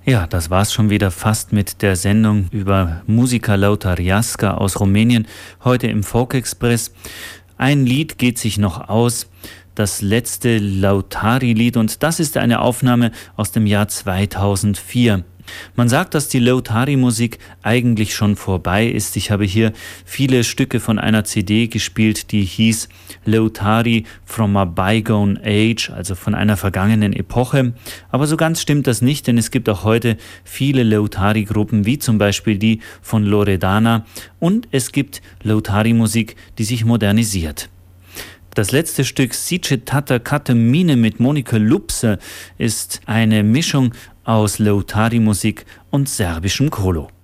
Ja, das war's schon wieder fast mit der Sendung über Musica Lautariasca aus Rumänien, heute im Folk Express. Ein Lied geht sich noch aus, das letzte Lautari-Lied, und das ist eine Aufnahme aus dem Jahr 2004. Man sagt, dass die Lautari-Musik eigentlich schon vorbei ist. Ich habe hier viele Stücke von einer CD gespielt, die hieß Lautari from a Bygone Age, also von einer vergangenen Epoche. Aber so ganz stimmt das nicht, denn es gibt auch heute viele Lautari-Gruppen, wie zum Beispiel die von Loredana, und es gibt Lautari-Musik, die sich modernisiert. Das letzte Stück Zice Tata Kate Mine mit Monika Lupse ist eine Mischung aus Lautari-Musik und serbischem Kolo.